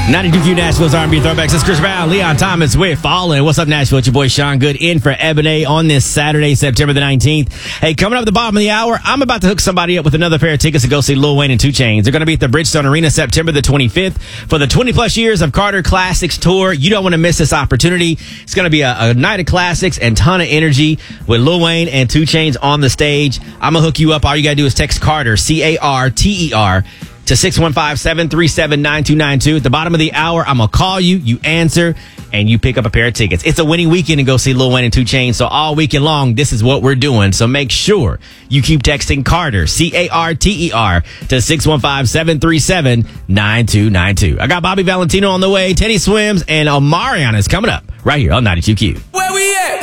92Q Nashville's R&B Throwbacks. It's Chris Brown, Leon Thomas with Fallin'. What's up, Nashville? It's your boy Sean Good in for Ebony on this Saturday, September the 19th. Hey, coming up at the bottom of the hour, I'm about to hook somebody up with another pair of tickets to go see Lil Wayne and 2 Chainz. They're going to be at the Bridgestone Arena September the 25th for the 20-plus years of Carter Classics Tour. You don't want to miss this opportunity. It's going to be a night of classics and ton of energy with Lil Wayne and 2 Chainz on the stage. I'm going to hook you up. All you got to do is text Carter, C-A-R-T-E-R, to 615-737-9292. At the bottom of the hour, I'm going to call you, you answer, and you pick up a pair of tickets. It's a winning weekend to go see Lil Wayne and 2 Chainz, so all weekend long, this is what we're doing. So make sure you keep texting Carter, C-A-R-T-E-R, to 615-737-9292. I got Bobby Valentino on the way, Teddy Swims, and Omarion is coming up right here on 92Q. Where we at?